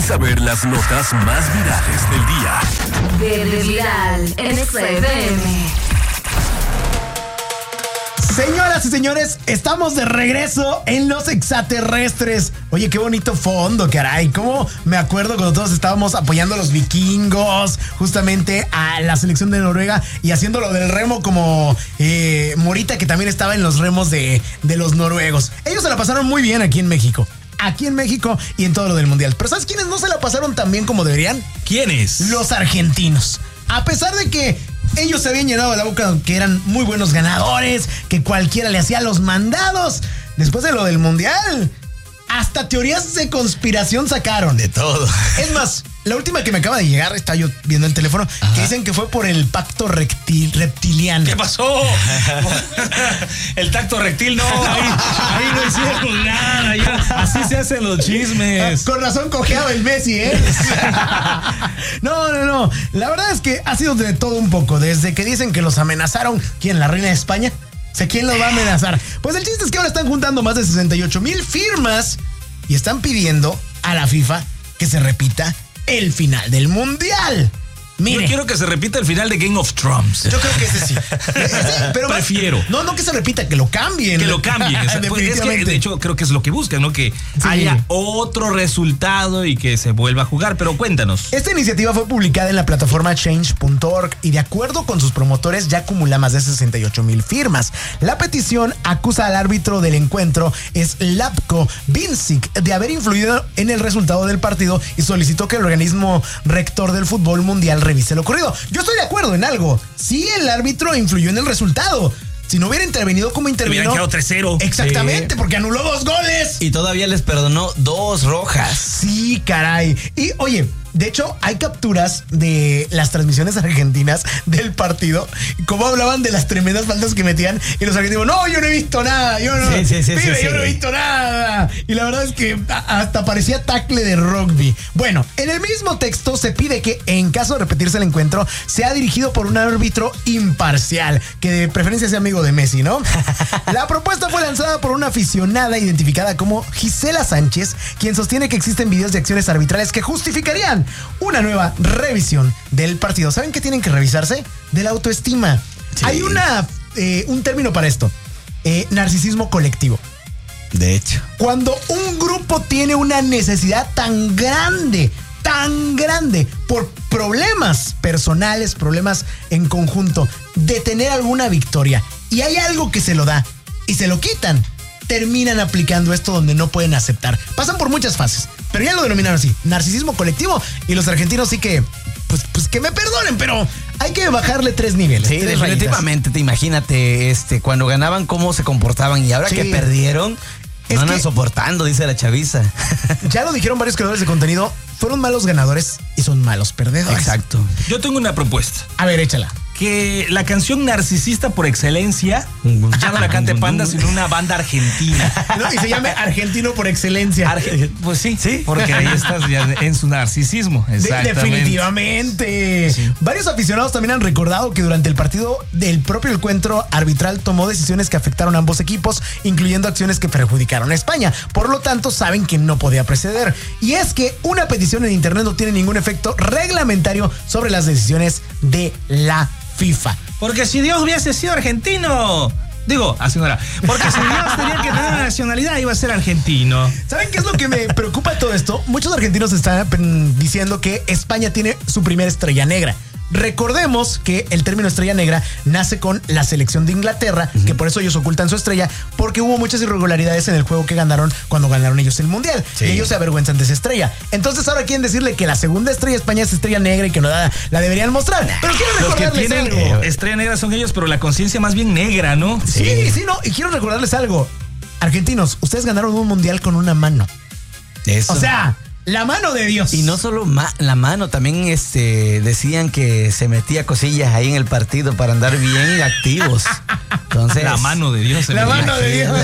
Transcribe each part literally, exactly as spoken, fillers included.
saber las notas más virales del día. Verde Viral en X F M. Señoras y señores, estamos de regreso en los extraterrestres. Oye, qué bonito fondo, caray. Cómo me acuerdo cuando todos estábamos apoyando a los vikingos, justamente a la selección de Noruega y haciendo lo del remo como eh, Morita, que también estaba en los remos de, de los noruegos. Ellos se la pasaron muy bien aquí en México. Aquí en México y en todo lo del mundial. Pero ¿sabes quiénes no se la pasaron tan bien como deberían? ¿Quiénes? Los argentinos. A pesar de que ellos se habían llenado la boca que eran muy buenos ganadores, que cualquiera le hacía los mandados, después de lo del mundial, hasta teorías de conspiración sacaron. De todo. Es más, la última que me acaba de llegar, estaba yo viendo el teléfono, ajá, que dicen que fue por el pacto reptil, reptiliano. ¿Qué pasó? El tacto reptil, no, ahí, ahí no hicieron nada. Ya, así se hacen los chismes. Con razón cojeaba el Messi, ¿eh? No, no, no. La verdad es que ha sido de todo un poco. Desde que dicen que los amenazaron, ¿quién? ¿La reina de España? ¿Sé quién los va a amenazar? Pues el chiste es que ahora están juntando más de sesenta y ocho mil firmas y están pidiendo a la FIFA que se repita el final del mundial. Mire. Yo quiero que se repita el final de Game of Thrones. Yo creo que ese sí. Ese, pero prefiero. Más, no, no que se repita, que lo cambien. Que lo cambien. Pues es que, de hecho, creo que es lo que buscan, ¿no? Que sí. haya otro resultado y que se vuelva a jugar. Pero cuéntanos. Esta iniciativa fue publicada en la plataforma change punto org y de acuerdo con sus promotores ya acumula más de sesenta y ocho mil firmas. La petición acusa al árbitro del encuentro, Slavko Vincic, de haber influido en el resultado del partido y solicitó que el organismo rector del fútbol mundial revise lo ocurrido. Yo estoy de acuerdo en algo. Sí, el árbitro influyó en el resultado. Si no hubiera intervenido como intervino, hubieran quedado tres cero. Exactamente, sí, porque anuló dos goles. Y todavía les perdonó dos rojas. Sí, caray. Y oye, de hecho, hay capturas de las transmisiones argentinas del partido, cómo hablaban de las tremendas faltas que metían, y los argentinos, no, yo no he visto nada, yo no, sí, sí, sí, pibe, sí, yo sí. no he visto nada. Y la verdad es que hasta parecía tackle de rugby. Bueno, en el mismo texto se pide que, en caso de repetirse el encuentro, sea dirigido por un árbitro imparcial, que de preferencia sea amigo de Messi, ¿no? La propuesta fue lanzada por una aficionada identificada como Gisela Sánchez, quien sostiene que existen videos de acciones arbitrales que justificarían una nueva revisión del partido. ¿Saben qué tienen que revisarse? De la autoestima. Sí. Hay una eh, un término para esto. Eh, narcisismo colectivo. De hecho. Cuando un grupo tiene una necesidad tan grande, tan grande, por problemas personales, problemas en conjunto, de tener alguna victoria, y hay algo que se lo da, y se lo quitan, terminan aplicando esto donde no pueden aceptar. Pasan por muchas fases, pero ya lo denominaron así, narcisismo colectivo, y los argentinos sí que, pues, pues que me perdonen, pero hay que bajarle tres niveles. Sí, tres definitivamente, te imagínate, este, cuando ganaban cómo se comportaban y ahora sí. que perdieron, es no andan que, soportando, dice la chaviza. Ya lo dijeron varios creadores de contenido, fueron malos ganadores y son malos perdedores. Exacto. Yo tengo una propuesta. A ver, échala. Que la canción narcisista por excelencia ya no la cante Panda, sino una banda argentina. No, y se llame Argentino por excelencia. Arge- pues sí, sí, porque ahí estás ya en su narcisismo. Exactamente. De- definitivamente. Sí. Varios aficionados también han recordado que durante el partido del propio encuentro arbitral tomó decisiones que afectaron a ambos equipos, incluyendo acciones que perjudicaron a España. Por lo tanto, saben que no podía proceder. Y es que una petición en internet no tiene ningún efecto reglamentario sobre las decisiones de la FIFA. Porque si Dios hubiese sido argentino, digo, así no era, porque si Dios tenía que tener una nacionalidad, iba a ser argentino. ¿Saben qué es lo que me preocupa de todo esto? Muchos argentinos están diciendo que España tiene su primera estrella negra. Recordemos que el término estrella negra nace con la selección de Inglaterra, uh-huh. que por eso ellos ocultan su estrella, porque hubo muchas irregularidades en el juego que ganaron cuando ganaron ellos el mundial. Sí. Y ellos se avergüenzan de esa estrella. Entonces ahora quieren decirle que la segunda estrella de España es estrella negra y que no la, la deberían mostrar. Pero quiero recordarles Los que tienen algo. Estrella negra son ellos, pero la conciencia más bien negra, ¿no? Sí, sí, sí, no. Y quiero recordarles algo. Argentinos, ustedes ganaron un mundial con una mano. Eso. O sea, la mano de Dios. Y no solo ma- la mano, también este decían que se metía cosillas ahí en el partido para andar bien activos. Entonces, la mano de Dios. La mano de Dios.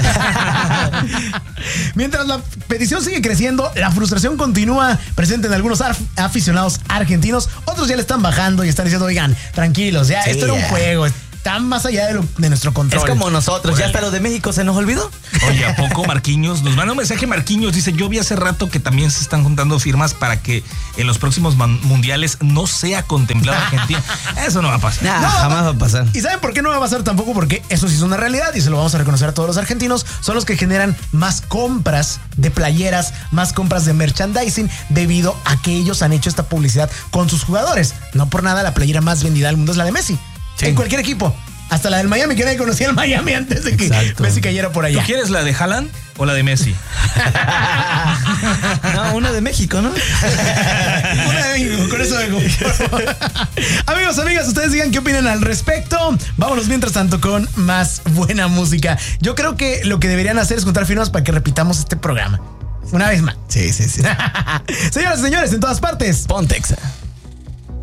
Mientras la petición sigue creciendo, la frustración continúa presente en algunos af- aficionados argentinos. Otros ya le están bajando y están diciendo, oigan, tranquilos, ya, sí, esto era un juego. tan más allá de, lo, de nuestro control. Es como nosotros, ya hasta lo de México se nos olvidó. Oye, ¿a poco Marquinhos? Nos manda un mensaje Marquinhos, dice, yo vi hace rato que también se están juntando firmas para que en los próximos man- mundiales no sea contemplado Argentina. Eso no va a pasar. Nah, No, jamás va a pasar. ¿Y saben por qué no va a pasar tampoco? Porque eso sí es una realidad y se lo vamos a reconocer a todos los argentinos. Son los que generan más compras de playeras, más compras de merchandising debido a que ellos han hecho esta publicidad con sus jugadores. No por nada la playera más vendida del mundo es la de Messi. Sí. En cualquier equipo. Hasta la del Miami, que nadie conocía el Miami antes de que Exacto. Messi cayera por ¿Tú allá. quieres la de Haaland o la de Messi? No, una de México, ¿no? Una de México, con eso vengo. Amigos, amigas, ustedes digan qué opinan al respecto. Vámonos mientras tanto con más buena música. Yo creo que lo que deberían hacer es juntar firmas para que repitamos este programa. Una vez más. Sí, sí, sí. Señoras y señores, en todas partes. Pontexa.